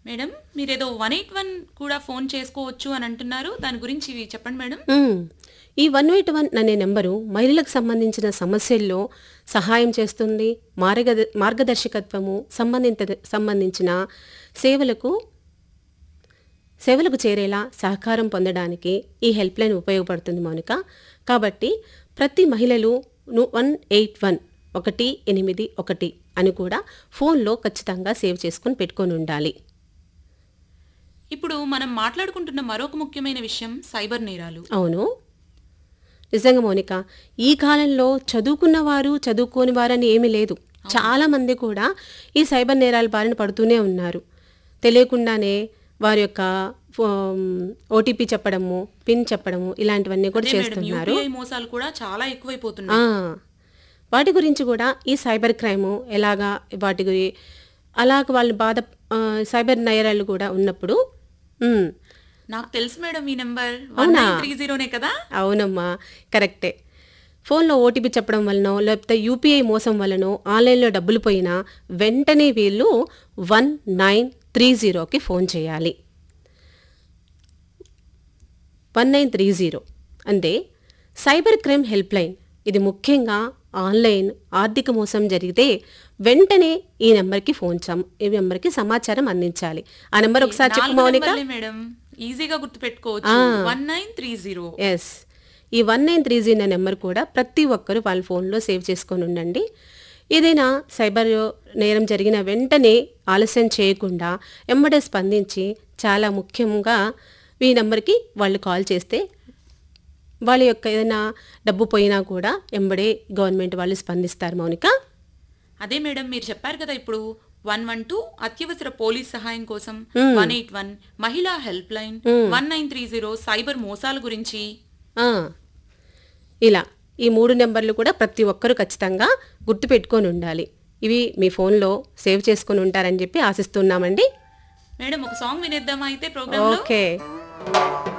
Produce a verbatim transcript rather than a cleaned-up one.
Madam మీరేదో one eight one కూడా phone చేసుకోవచ్చు అని అంటున్నారు, దాని గురించి చెప్పండి మేడం. మ్మ్. ఈ వన్ ఎయిట్ వన్ అనే నెంబరు మహిళలకు సంబంధించిన సమస్యల్లో సహాయం చేస్తుంది. మార్గ మార్గదర్శకత్వము సంబంధిత సంబంధించిన సేవలకు సేవలకు చేరేలా సహకారం పొందడానికి ఈ హెల్ప్ లైన్ ఉపయోగపడుతుంది మౌనిక. కాబట్టి ప్రతి మహిళలు వన్ ఎయిట్ వన్ ఒకటి ఎనిమిది ఒకటి అని కూడా ఫోన్లో ఖచ్చితంగా సేవ్ చేసుకుని పెట్టుకొని ఉండాలి. ఇప్పుడు మనం మాట్లాడుకుంటున్న మరొక ముఖ్యమైన విషయం సైబర్ నేరాలు. అవును, నిజంగా మౌనిక, ఈ కాలంలో చదువుకున్న వారు చదువుకోని వారని ఏమీ లేదు. చాలా మంది కూడా ఈ సైబర్ నేరాల బారిన పడుతూనే ఉన్నారు. తెలియకుండానే వారి యొక్క ఓటీపీ చెప్పడము, పిన్ చెప్పడము ఇలాంటివన్నీ కూడా చేస్తున్నారు. యూపీఐ మోసాలు కూడా చాలా ఎక్కువైపోతున్నాయి. వాటి గురించి కూడా ఈ సైబర్ క్రైము ఎలాగా వాటి గురి అలాగ వాళ్ళు బాధ సైబర్ నేరాలు కూడా ఉన్నప్పుడు నాకు తెలుసు మేడం ఈ నెంబర్ వన్ నైన్ త్రీ జీరోనే కదా. అవునమ్మా, కరెక్టే. ఫోన్లో ఓటీపీ చెప్పడం వలనో లేకపోతే యూపీఐ మోసం వలనో ఆన్లైన్లో డబ్బులు పోయినా వెంటనే వీళ్ళు వన్ నైన్ త్రీ జీరోకి ఫోన్ చేయాలి. వన్ నైన్ త్రీ జీరో అంటే సైబర్ క్రైమ్ హెల్ప్ లైన్. ఇది ముఖ్యంగా ఆన్లైన్ ఆర్థిక మోసం జరిగితే వెంటనే ఈ నెంబర్కి ఫోన్ ఈ నెంబర్కి సమాచారం అందించాలి. ఆ నెంబర్ ఒకసారి చెప్పు మౌనిక. మేడం ఈజీగా గుర్తుపెట్టుకోవచ్చు, one nine three zero. Yes, ఈ వన్ నైన్ త్రీ జీరో అనే నెంబర్ కూడా ప్రతి ఒక్కరు వాళ్ళ ఫోన్లో సేవ్ చేసుకొని ఉండండి. ఏదైనా సైబర్ నేరం జరిగిన వెంటనే ఆలస్యం చేయకుండా ఎమ్మడే స్పందించి చాలా ముఖ్యంగా ఈ నెంబర్కి వాళ్ళు కాల్ చేస్తే వాళ్ళ యొక్క ఏదైనా డబ్బు పోయినా కూడా ఎంబడే గవర్నమెంట్ వాళ్ళు స్పందిస్తారు మౌనిక. అదే మేడం మీరు చెప్పారు కదా, ఇప్పుడు వన్ వన్ టూ అత్యవసర పోలీస్ సహాయం కోసం, వన్ ఎయిట్ వన్ మహిళా help line, one nine three zero cyber మోసాల గురించి. ఇలా ఈ మూడు నెంబర్లు కూడా ప్రతి ఒక్కరూ ఖచ్చితంగా గుర్తుపెట్టుకొని ఉండాలి. ఇవి మీ ఫోన్లో సేవ్ చేసుకొని ఉంటారని చెప్పి ఆశిస్తున్నామండి. మేడం ఒక సాంగ్ వినేద్దామా అయితే ప్రోగ్రామ్. ఓకే.